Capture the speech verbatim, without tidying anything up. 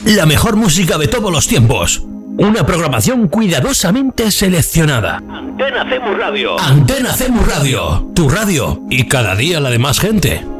La mejor música de todos los tiempos. Una programación cuidadosamente seleccionada. Antena Cemus Radio. Antena Cemus Radio. Tu radio y cada día la de más gente.